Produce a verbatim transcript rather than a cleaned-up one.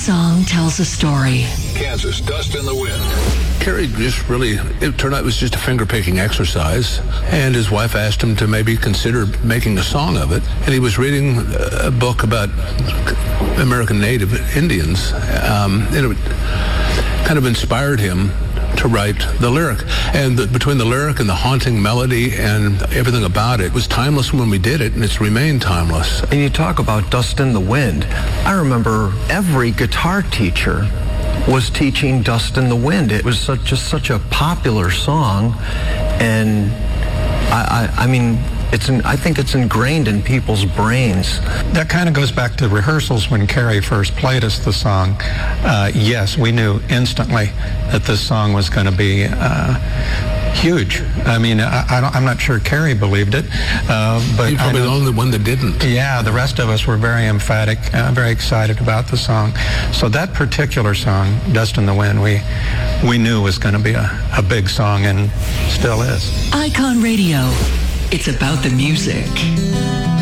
Song tells a story. Kansas, Dust in the Wind. Kerry just really, it turned out it was just a finger-picking exercise, and his wife asked him to maybe consider making a song of it, and he was reading a book about American Native Indians, um, and it kind of inspired him to write the lyric. And the, between the lyric and the haunting melody and everything about it, it was timeless when we did it, and it's remained timeless. And you talk about Dust in the Wind. I remember every guitar teacher was teaching Dust in the Wind. It was such, just such a popular song, and I, I, I mean, It's in, I think it's ingrained in people's brains. That kind of goes back to rehearsals when Kerry first played us the song. Uh, yes, we knew instantly that this song was going to be uh, huge. I mean, I, I don't, I'm not sure Kerry believed it. Uh, but You're probably the only one that didn't. Yeah, the rest of us were very emphatic, uh, very excited about the song. So that particular song, Dust in the Wind, we, we knew was going to be a, a big song, and still is. Icon Radio. It's about the music.